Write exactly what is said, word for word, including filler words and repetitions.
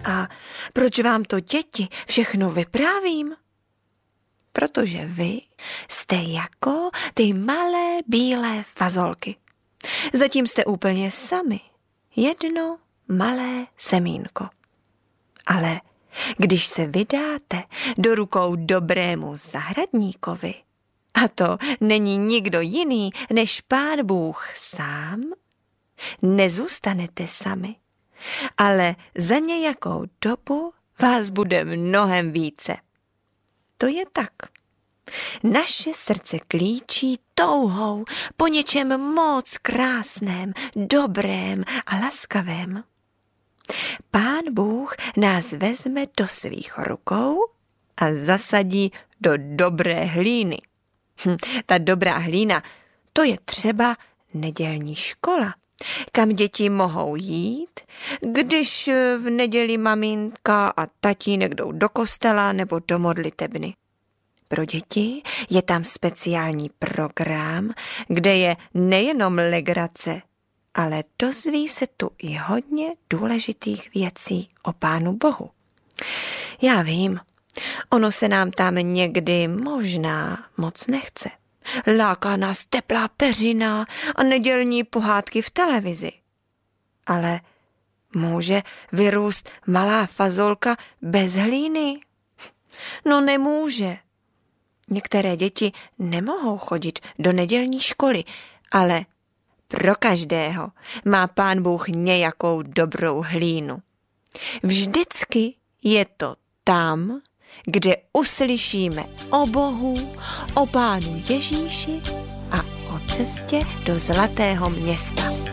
A proč vám to, děti, všechno vyprávím? Protože vy jste jako ty malé bílé fazolky. Zatím jste úplně sami. Jedno malé semínko. Ale když se vydáte do rukou dobrému zahradníkovi, a to není nikdo jiný než Pán Bůh sám, nezůstanete sami, ale za nějakou dobu vás bude mnohem více. To je tak. Naše srdce klíčí touhou po něčem moc krásném, dobrém a laskavém. Pán Bůh nás vezme do svých rukou a zasadí do dobré hlíny. Hm, ta dobrá hlína, to je třeba nedělní škola, kam děti mohou jít, když v neděli maminka a tatínek jdou do kostela nebo do modlitebny. Pro děti je tam speciální program, kde je nejenom legrace, ale dozví se tu i hodně důležitých věcí o Pánu Bohu. Já vím, ono se nám tam někdy možná moc nechce. Láká nás teplá peřina a nedělní pohádky v televizi. Ale může vyrůst malá fazolka bez hlíny? No nemůže. Některé děti nemohou chodit do nedělní školy, ale pro každého má Pán Bůh nějakou dobrou hlínu. Vždycky je to tam, kde uslyšíme o Bohu, o Pánu Ježíši a o cestě do zlatého města.